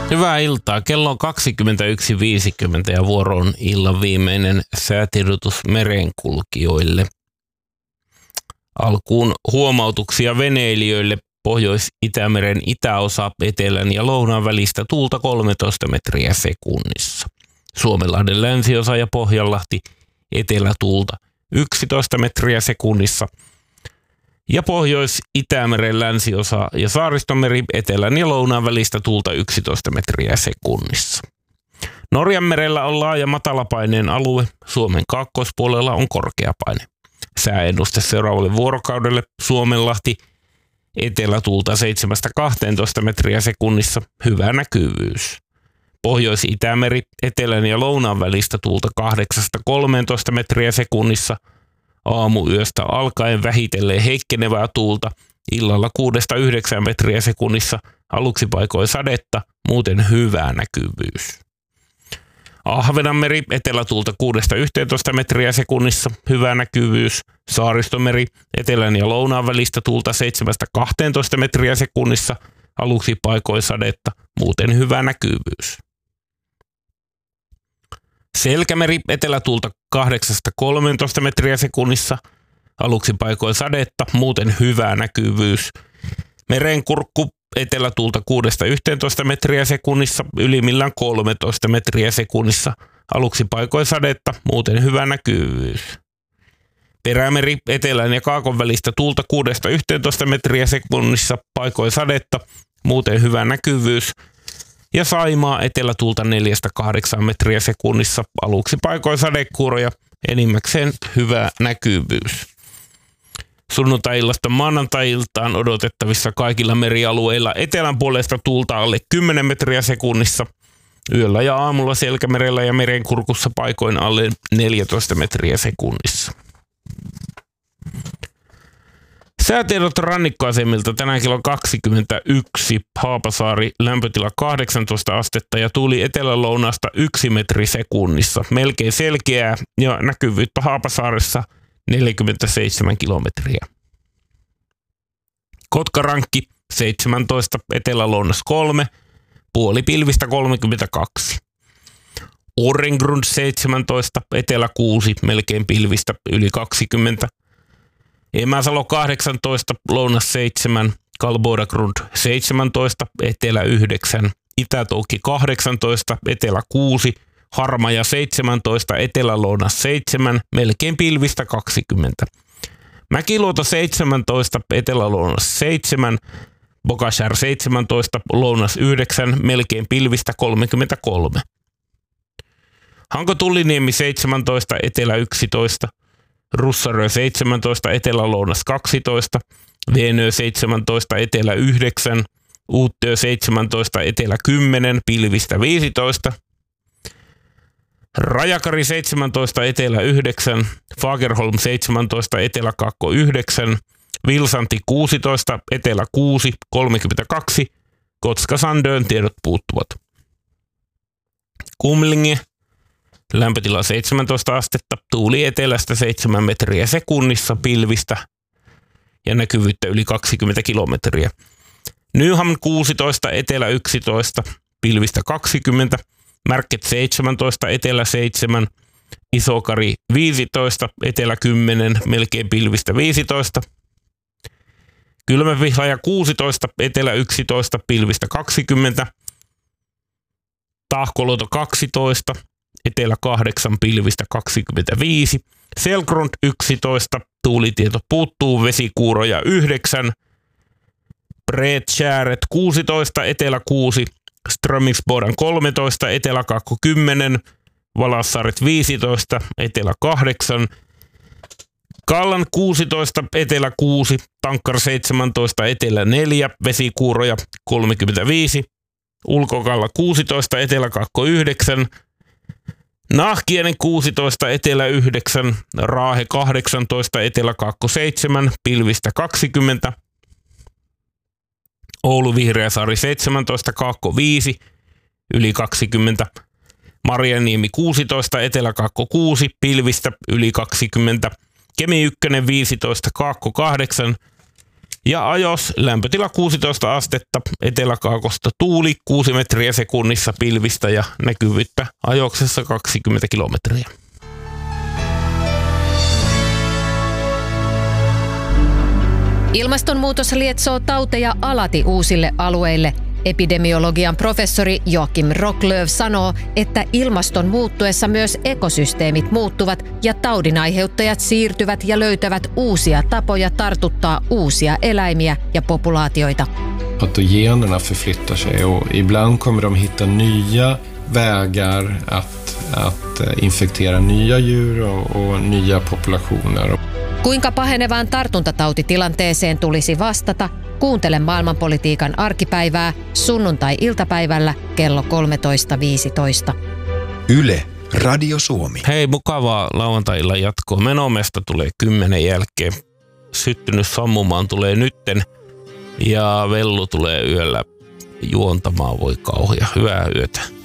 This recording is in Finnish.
Hyvää iltaa. Kello on 21.50 ja vuoro on illan viimeinen säätiedotus merenkulkijoille. Alkuun huomautuksia veneilijöille. Pohjois-Itämeren itäosa etelän ja lounaan välistä tuulta 13 metriä sekunnissa. Suomenlahden länsiosa ja Pohjanlahti etelätuulta 11 metriä sekunnissa. Ja Pohjois-Itämeren länsiosa ja Saaristomeri etelän ja lounaan välistä tuulta 11 metriä sekunnissa. Norjanmerellä on laaja matalapaineen alue, Suomen kaakkoispuolella on korkeapaine. Sääennuste seuraavalle vuorokaudelle: Suomenlahti etelätuulta 7-12 metriä sekunnissa, hyvä näkyvyys. Pohjois-Itämeri etelän ja lounaan välistä tuulta 8-13 metriä sekunnissa, aamuyöstä alkaen vähitellen heikkenevää tuulta, illalla 6-9 metriä sekunnissa, aluksi paikoin sadetta, muuten hyvä näkyvyys. Ahvenanmeri etelätuulta 6-11 metriä sekunnissa, hyvä näkyvyys. Saaristomeri etelän ja lounaan välistä tuulta 7-12 metriä sekunnissa, aluksi paikoin sadetta, muuten hyvä näkyvyys. Selkämeri etelätuulta 8-13 metriä sekunnissa, aluksi paikoin sadetta, muuten hyvä näkyvyys. Merenkurkku etelätuulta 6-11 metriä sekunnissa, ylimmillään 13 metriä sekunnissa, aluksi paikoin sadetta, muuten hyvä näkyvyys. Perämeri etelän ja kaakon välistä tuulta 6-11 metriä sekunnissa, paikoin sadetta, muuten hyvä näkyvyys. Ja Saimaa etelätuulta 4-8 metriä sekunnissa, aluksi paikoin sadekuuroja, enimmäkseen hyvä näkyvyys. Sunnuntai-illasta maanantai-iltaan odotettavissa kaikilla merialueilla etelän puolesta tuulta alle 10 metriä sekunnissa, yöllä ja aamulla Selkämerellä ja Merenkurkussa paikoin alle 14 metriä sekunnissa. Säätiedot rannikkoasemilta tänään kello 21. Haapasaari lämpötila 18 astetta ja tuuli etelä-lounaasta 1 metri sekunnissa. Melkein selkeää ja näkyvyyttä Haapasaaressa 47 kilometriä. Kotkarankki 17, etelä-lounas 3, puoli pilvistä 32. Orrengrund 17, etelä 6, melkein pilvistä yli 20. Emäsalo 18, lounas 7, Kalbodagrund 17, etelä 9, Itä-Toukki 18, etelä 6, Harmaja 17, etelä-lounas 7, melkein pilvistä 20. Mäkiluoto 17, etelä-lounas 7, Bokashär 17, lounas 9, melkein pilvistä 33. Hanko-Tulliniemi 17, etelä 11, Russarö 17, etelä-lounas 12, Veenö 17, etelä 9, Uuttöö 17, etelä 10, pilvistä 15, Rajakari 17, etelä 9, Fagerholm 17, etelä 9, Vilsanti 16, etelä 6, 32, Kotka-Sandön tiedot puuttuvat. Kumlinge lämpötila 17 astetta, tuuli etelästä 7 metriä sekunnissa, pilvistä ja näkyvyyttä yli 20 kilometriä. Nyhamn 16, etelä 11, pilvistä 20, Märket 17, etelä 7, Isokari 15, etelä 10, melkein pilvistä 15. Kylmäpihlaja 16, etelä 11, pilvistä 20. Tahkoluoto 12, etelä 8, pilvistä 25. Selgrund 11, tuulitieto puuttuu, vesikuuroja 9. Bredtjäret 16, etelä 6, Strömingsboden 13, etelä 10, Valassaaret 15, etelä 8, Kallan 16, etelä 6, Tankkar 17, etelä 4, vesikuuroja 35, Ulkokalla 16, etelä 9, Nahkienen 16, etelä 9, Raahe 18, etelä 7, pilvistä 20, Oulu Vihreäsaari 17, Kaakko 5, yli 20, Marjaniemi 16, etelä 6, pilvistä yli 20, Kemi 1 15, Kaakko 8, Ja ajos lämpötila 16 astetta, eteläkaakosta tuuli 6 metriä sekunnissa pilvistä ja näkyvyyttä ajoksessa 20 kilometriä. Ilmastonmuutos lietsoo tauteja alati uusille alueille. Epidemiologian professori Joakim Rocklöv sanoo, että ilmaston muuttuessa myös ekosysteemit muuttuvat ja taudinaiheuttajat siirtyvät ja löytävät uusia tapoja tartuttaa uusia eläimiä ja populaatioita. Patogenerna förflyttar sig och ibland kommer de hitta nya vägar att infektera nya djur och nya populationer. Kuinka pahenevaan tartuntatautitilanteeseen tulisi vastata? Kuuntele maailmanpolitiikan arkipäivää sunnuntai-iltapäivällä kello 13.15. Yle, Radio Suomi. Hei, mukavaa lauantai-illan jatkoa. Menomesta tulee 10 jälkeen. Syttynyt sammumaan tulee nytten ja Vellu tulee yöllä juontamaan. Voi kauhea. Hyvää yötä.